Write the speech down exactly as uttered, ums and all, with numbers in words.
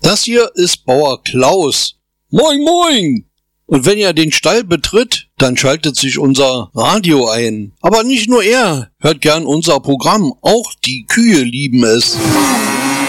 Das hier ist Bauer Klaus. Moin, moin! Und wenn er den Stall betritt, dann schaltet sich unser Radio ein. Aber nicht nur er hört gern unser Programm, auch die Kühe lieben es.